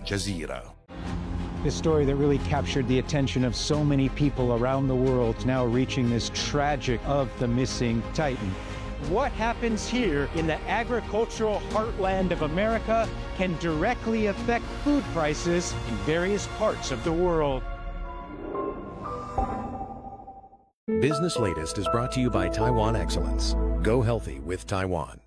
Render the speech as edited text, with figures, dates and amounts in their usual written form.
Jazeera. The story that really captured the attention of so many people around the world, now reaching this tragic of the missing Titan. What happens here in the agricultural heartland of America can directly affect food prices in various parts of the world. Business Latest is brought to you by Taiwan Excellence. Go healthy with Taiwan.